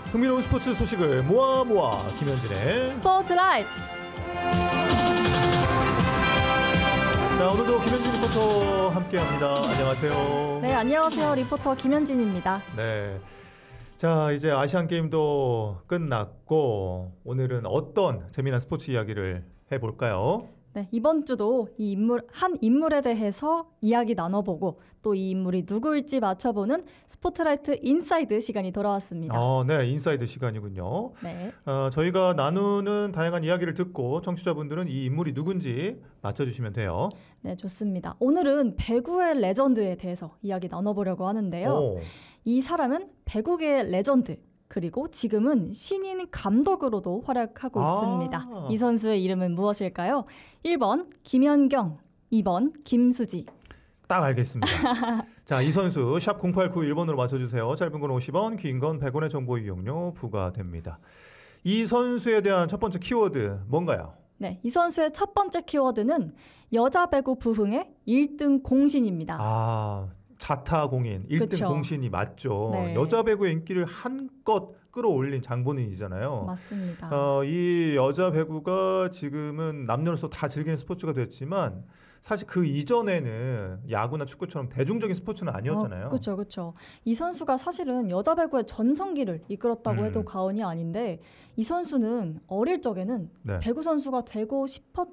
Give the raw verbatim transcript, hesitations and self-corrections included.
흥미로운 스포츠 소식을 모아 모아 김현진의 스포트라이트. 자, 오늘도 김현진 리포터 함께합니다. 안녕하세요. 네, 안녕하세요. 리포터 김현진입니다. 네. 자, 이제 아시안 게임도 끝났고 오늘은 어떤 재미난 스포츠 이야기를 해볼까요? 네, 이번 주도 이 인물 한 인물에 대해서 이야기 나눠보고 또 이 인물이 누구일지 맞춰보는 스포트라이트 인사이드 시간이 돌아왔습니다. 아, 네, 인사이드 시간이군요. 네, 어, 저희가 나누는 다양한 이야기를 듣고 청취자분들은 이 인물이 누군지 맞춰주시면 돼요. 네, 좋습니다. 오늘은 배구의 레전드에 대해서 이야기 나눠보려고 하는데요. 오. 이 사람은 배구계의 레전드. 그리고 지금은 신인 감독으로도 활약하고 아. 있습니다. 이 선수의 이름은 무엇일까요? 일 번 김연경, 이 번 김수지. 딱 알겠습니다. 자, 이 선수 샵 공팔구일 번으로 맞춰주세요. 짧은 건 오십 원, 긴 건 백 원의 정보 이용료 부과됩니다. 이 선수에 대한 첫 번째 키워드 뭔가요? 네, 이 선수의 첫 번째 키워드는 여자 배구 부흥의 일 등 공신입니다. 아, 자타공인 일 등 그쵸. 공신이 맞죠. 네. 여자 배구의 인기를 한껏 끌어올린 장본인이잖아요. 맞습니다. 어, 이 여자 배구가 지금은 남녀노소 다 즐기는 스포츠가 됐지만 사실 그 이전에는 야구나 축구처럼 대중적인 스포츠는 아니었잖아요. 어, 그렇죠, 그렇죠. 이 선수가 사실은 여자 배구의 전성기를 이끌었다고 음. 해도 과언이 아닌데 이 선수는 어릴 적에는 네. 배구 선수가 되고 싶었